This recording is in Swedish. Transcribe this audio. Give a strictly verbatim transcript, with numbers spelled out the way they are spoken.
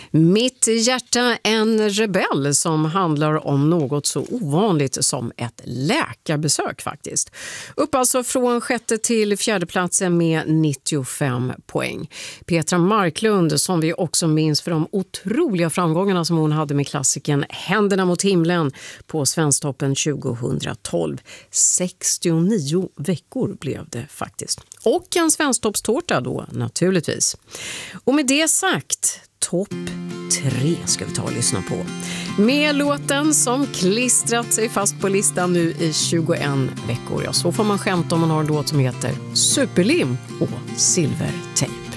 Mitt hjärta, en rebell, som handlar om något så ovanligt som ett läkarbesök faktiskt. Upp alltså från sjätte till fjärde platsen med nittiofem poäng. Petra Marklund, som vi också minns för de otroliga framgångarna som hon hade med klassiken Händerna mot himlen på Svensktoppen tjugohundratolv. sextionio veckor blev det faktiskt. Och en Svensktoppstårta då naturligtvis. Och med det sagt, topp tre ska vi ta och lyssna på. Med låten som klistrat sig fast på listan nu i tjugoen veckor. Ja, så får man skämta om man har en låt som heter Superlim och Silvertejp.